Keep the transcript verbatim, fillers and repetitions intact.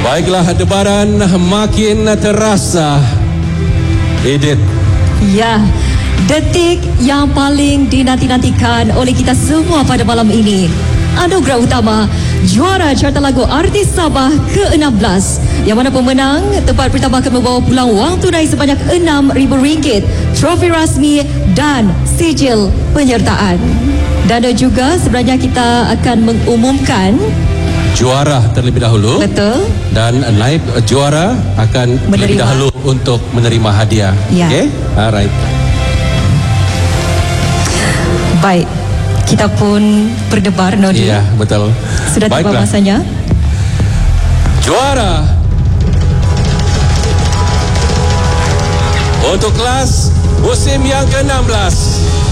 Baiklah, debaran makin terasa. Edith. Ya, detik yang paling dinanti-nantikan oleh kita semua pada malam ini. Anugerah utama juara carta lagu artis Sabah ke enam belas, yang mana pemenang tempat pertama akan membawa pulang wang tunai sebanyak enam ribu ringgit, trofi rasmi dan sijil penyertaan. Dan juga sebenarnya kita akan mengumumkan juara terlebih dahulu. Betul. Dan naib juara akan menerima. Terlebih dahulu untuk menerima hadiah. Ya. Okay? Alright. Baik, kita pun berdebar, Nodi. Iya, betul. Sudah tiba Baiklah. masanya. Juara untuk kelas musim yang ke enam belas